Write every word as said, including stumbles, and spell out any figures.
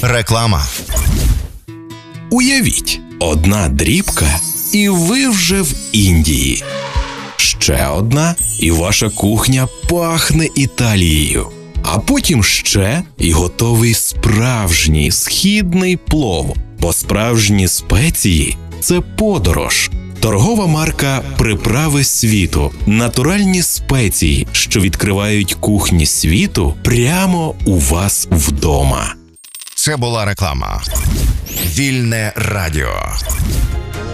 Реклама. Уявіть, одна дрібка, і ви вже в Індії. Ще одна, і ваша кухня пахне Італією. А потім ще, і готовий справжній східний плов. Бо справжні спеції – це подорож. Торгова марка «Приправи світу» – натуральні спеції, що відкривають кухні світу прямо у вас вдома. Це була реклама. Вільне радіо.